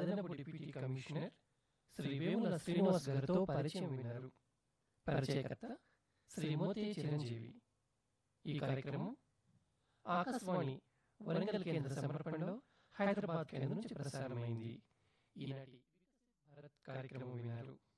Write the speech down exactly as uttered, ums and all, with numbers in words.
అదనపు deputy commissioner Shri Vemula Srinivas గారితో పరిచయం విన్నారు. పరిచయకర్త శ్రీ మోతే చిరంజీవి. ఈ కార్యక్రమం ఆకాశవాణి వరంగల్ కేంద్ర సమర్పణలో హైదరాబాద్ కేంద్రం నుంచి ప్రసారమైంది. ఈనాటి భారత్ కార్యక్రమం విన్నారు.